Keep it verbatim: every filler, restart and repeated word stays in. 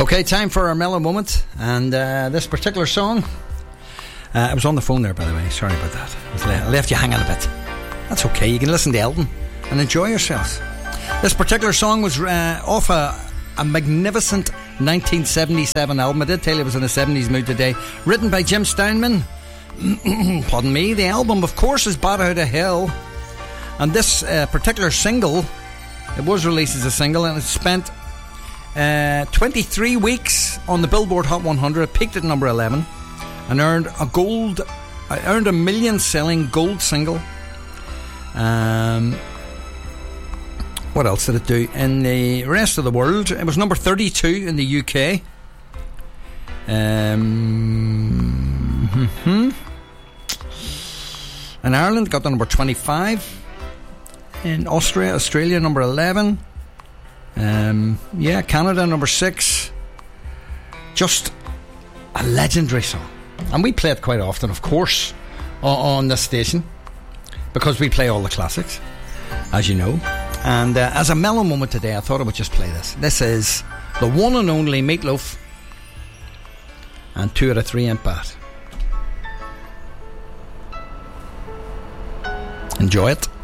Okay, time for our mellow moment. And uh, this particular song, uh, I was on the phone there, by the way. Sorry about that. I, was le- I left you hanging a bit. That's okay. You can listen to Elton and enjoy yourselves. This particular song was uh, off a, a magnificent nineteen seventy-seven album. I did tell you it was in a seventies mood today. Written by Jim Steinman. Pardon me. The album, of course, is Bat Out of Hell. And this uh, particular single, it was released as a single, and it spent uh, twenty-three weeks on the Billboard Hot one hundred. It peaked at number eleven and earned a gold, uh, earned a million-selling gold single. Um, what else did it do in the rest of the world? It was number thirty-two in the U K. Um, mm-hmm. In Ireland, got to number twenty-five. In Austria, Australia, number eleven. Um, yeah, Canada, number six. Just a legendary song. And we play it quite often, of course, on, on this station, because we play all the classics, as you know. And uh, as a mellow moment today, I thought I would just play this. This is the one and only Meat Loaf and Two Out of Three Ain't Bad. Enjoy it.